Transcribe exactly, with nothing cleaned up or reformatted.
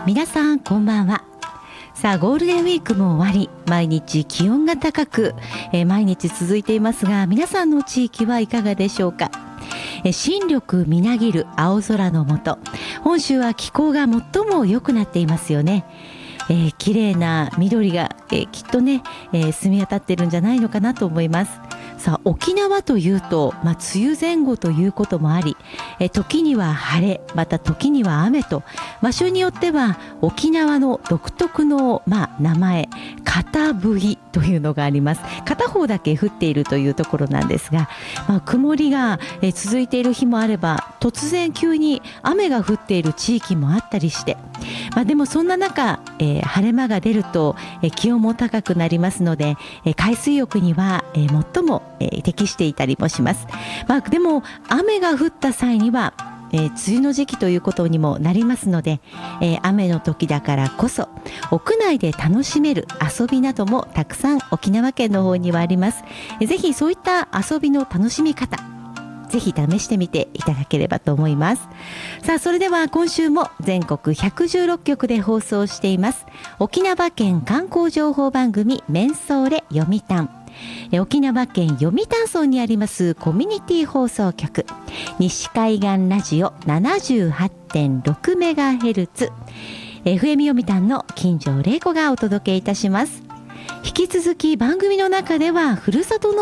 皆さんこんばんは。さあゴールデンウィークも終わり、毎日気温が高く、えー、毎日続いていますが、皆さんの地域はいかがでしょうか。えー、新緑みなぎる青空の下、本州は気候が最も良くなっていますよね。えー、綺麗な緑が、えー、きっとね、えー、澄み渡ってるんじゃないのかなと思います。さあ沖縄というと、まあ、梅雨前後ということもあり、え時には晴れ、また時には雨と、場所によっては沖縄の独特の、まあ、名前片降りというのがあります。片方だけ降っているというところなんですが、まあ、曇りが、え続いている日もあれば、突然急に雨が降っている地域もあったりして、まあ、でもそんな中、えー、晴れ間が出ると、えー、気温も高くなりますので、えー、海水浴には、えー、最も、えー、適していたりもします。まあ、でも雨が降った際には、えー、梅雨の時期ということにもなりますので、えー、雨の時だからこそ屋内で楽しめる遊びなどもたくさん沖縄県の方にはあります。えー、ぜひそういった遊びの楽しみ方、ぜひ試してみていただければと思います。さあそれでは今週も全国ひゃくじゅうろっきょくで放送しています沖縄県観光情報番組メンソーレ読谷、沖縄県読谷村にありますコミュニティ放送局西海岸ラジオ ななじゅうはちてんろくメガヘルツ、 エフエム 読谷の金城玲子がお届けいたします。引き続き番組の中ではふるさと